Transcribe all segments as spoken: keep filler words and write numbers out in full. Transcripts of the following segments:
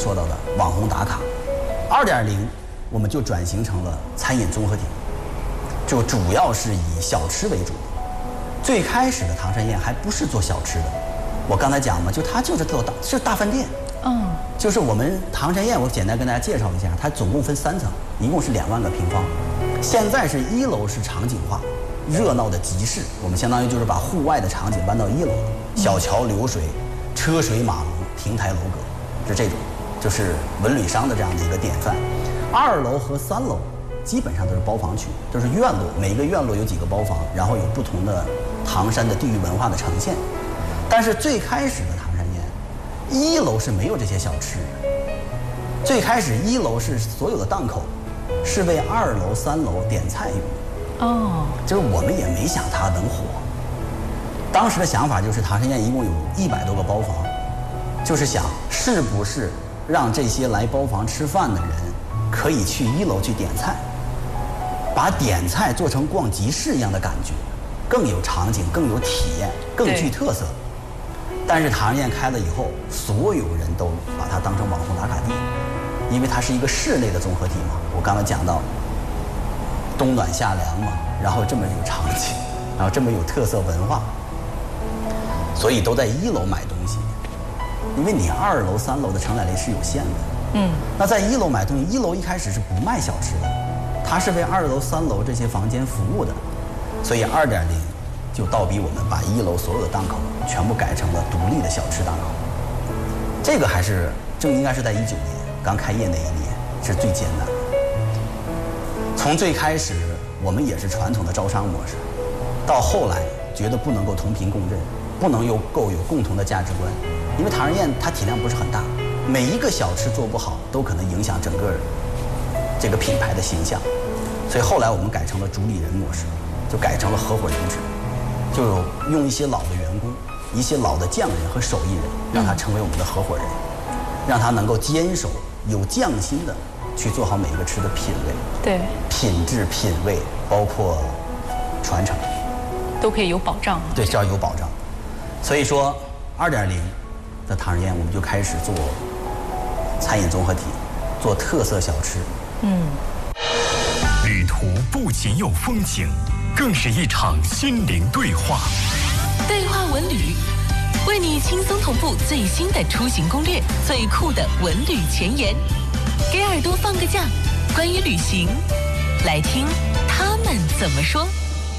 说到的网红打卡。二点零，我们就转型成了餐饮综合体，就主要是以小吃为主。最开始的唐山宴还不是做小吃的，我刚才讲嘛，就它就是做大是大饭店。嗯，就是我们唐山宴，我简单跟大家介绍一下，它总共分三层，一共是两万个平方。现在是一楼是场景化，热闹的集市，我们相当于就是把户外的场景搬到一楼了，小桥流水、车水马龙、亭台楼阁，是这种，就是文旅商的这样的一个典范。二楼和三楼基本上都是包房区，都是院落，每个院落有几个包房，然后有不同的唐山的地域文化的呈现。但是最开始的唐山宴，一楼是没有这些小吃的。最开始一楼是所有的档口是为二楼、三楼点菜用的。哦，就是我们也没想它能火。当时的想法就是唐山宴一共有一百多个包房，就是想是不是让这些来包房吃饭的人可以去一楼去点菜，把点菜做成逛集市一样的感觉，更有场景，更有体验，更具特色。但是唐人宴开了以后，所有人都把它当成网红打卡地，因为它是一个室内的综合体嘛。我刚才讲到冬暖夏凉嘛，然后这么有场景，然后这么有特色文化，所以都在一楼买东西，因为你二楼、三楼的承载力是有限的。嗯，那在一楼买东西，一楼一开始是不卖小吃的，它是为二楼、三楼这些房间服务的，所以二点零就倒逼我们把一楼所有的档口全部改成了独立的小吃档口。这个还是正应该是在一九年刚开业那一年是最艰难的。从最开始我们也是传统的招商模式，到后来觉得不能够同频共振，不能有够有共同的价值观，因为唐人宴它体量不是很大，每一个小吃做不好都可能影响整个这个品牌的形象，所以后来我们改成了主理人模式，就改成了合伙人制，就用一些老的员工，一些老的匠人和手艺人，让他成为我们的合伙人，让他能够坚守有匠心的去做好每一个吃的品味，对，品质、品味，包括传承， 都可以有保障。 对，这要有保障。所以说，二点零的唐人宴我们就开始做餐饮综合体，做特色小吃。嗯， 旅途不仅有风景，更是一场心灵对话。 对话文旅，为你轻松同步最新的出行攻略，最酷的文旅前沿，给耳朵放个假，关于旅行，来听他们怎么说。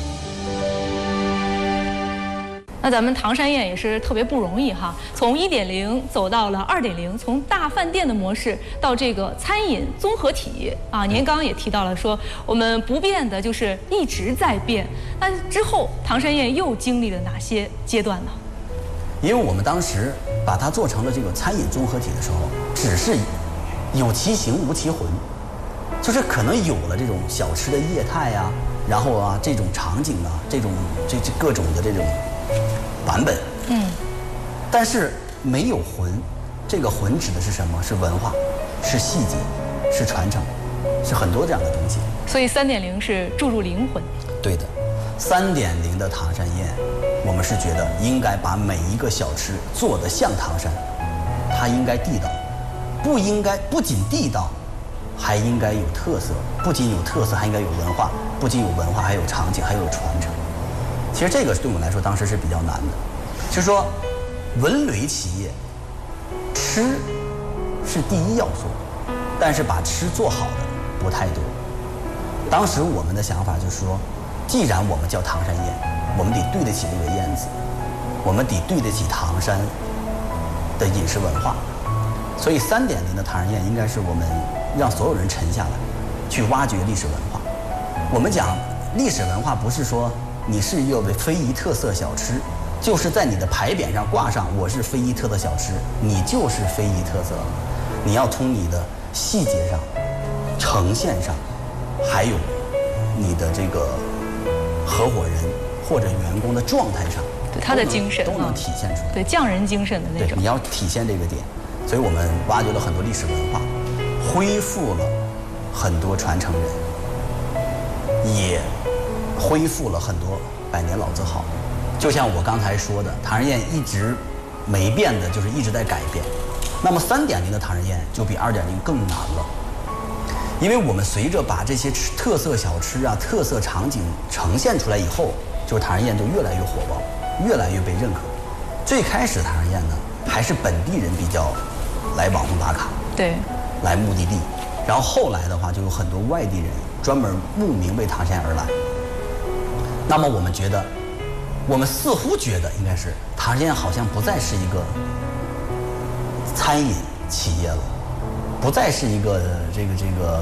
那咱们唐山宴也是特别不容易哈，从一点零走到了二点零，从大饭店的模式到这个餐饮综合体啊。您刚刚也提到了说，我们不变的就是一直在变。那之后唐山宴又经历了哪些阶段呢？ 因为我们当时把它做成了这个餐饮综合体的时候，只是有其形无其魂，就是可能有了这种小吃的业态呀、啊，然后啊这种场景啊，这种这这各种的这种版本，嗯，但是没有魂。这个魂指的是什么？是文化，是细节，是传承，是很多这样的东西。 所以三点零是注入灵魂。 对的，三点零的唐山宴，我们是觉得应该把每一个小吃做得像唐山，它应该地道，不应该不仅地道，还应该有特色，不仅有特色，还应该有文化，不仅有文化，还有场景，还有传承。其实这个对我们来说当时是比较难的，就是说文旅企业吃是第一要素，但是把吃做好的不太多。当时我们的想法就是说，既然我们叫唐山宴，我们得对得起这个宴字，我们得对得起唐山的饮食文化。所以三点零的唐山宴应该是我们让所有人沉下来，去挖掘历史文化。我们讲历史文化，不是说你是一个非遗特色小吃，就是在你的牌匾上挂上我是非遗特色小吃，你就是非遗特色了。你要从你的细节上、呈现上，还有你的这个合伙人或者员工的状态上， 对他的精神都能体现出来。 对匠人精神的那种。 对，你要体现这个点。所以我们挖掘了很多历史文化，恢复了很多传承人，也恢复了很多百年老字号。就像我刚才说的，唐人宴一直没变的，就是一直在改变。 那么三点零的唐山宴就比二点零更难了，因为我们随着把这些吃特色小吃啊、特色场景呈现出来以后，就是唐山宴就越来越火爆，越来越被认可。最开始唐山宴呢，还是本地人比较来网红打卡， 对， 来目的地。然后后来的话，就有很多外地人专门慕名为唐山而来。那么我们觉得，我们似乎觉得应该是唐山宴好像不再是一个餐饮企业了，不再是一个这个这个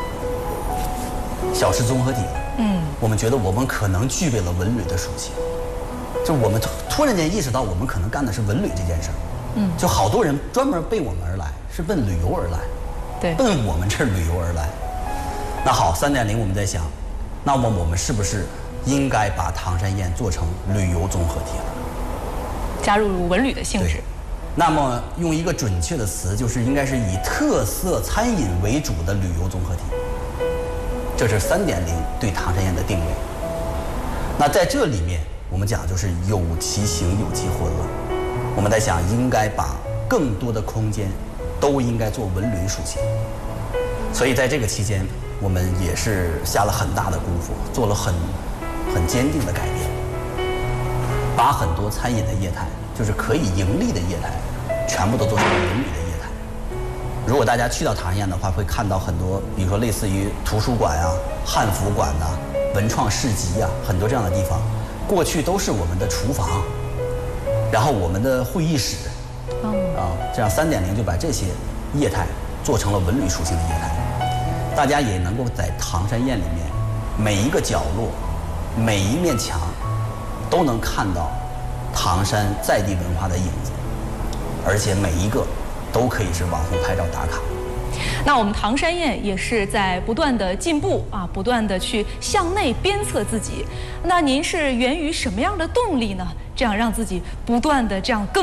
小吃综合体了。嗯，我们觉得我们可能具备了文旅的属性，就我们突突然间意识到，我们可能干的是文旅这件事儿。嗯，就好多人专门奔我们而来，是奔旅游而来。 对， 奔我们这儿旅游而来。那好，三点零我们在想，那么我们是不是应该把唐山宴做成旅游综合体了？ 加入文旅的性质。 那么用一个准确的词，就是应该是以特色餐饮为主的旅游综合体。这是三点零对唐山宴的定位。那在这里面，我们讲就是有其形有其魂了。我们在想，应该把更多的空间都应该做文旅属性。所以在这个期间，我们也是下了很大的功夫，做了很很坚定的改变，把很多餐饮的业态，就是可以盈利的业态，全部都做成了文旅的业态。如果大家去到唐山宴的话，会看到很多，比如说类似于图书馆啊、汉服馆呐、啊、文创市集啊，很多这样的地方，过去都是我们的厨房，然后我们的会议室，啊，这样三点零就把这些业态做成了文旅属性的业态。大家也能够在唐山宴里面，每一个角落、每一面墙，都能看到唐山在地文化的影子，而且每一个都可以是网红拍照打卡。 那我们唐山宴也是在不断的进步啊，不断的去向内鞭策自己。那您是源于什么样的动力呢？这样让自己不断的这样更。